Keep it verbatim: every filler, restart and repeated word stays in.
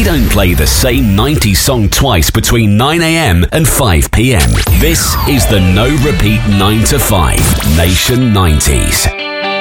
We don't play the same nineties song twice between nine a.m. and five p.m. This is the No Repeat nine to five Nation nineties.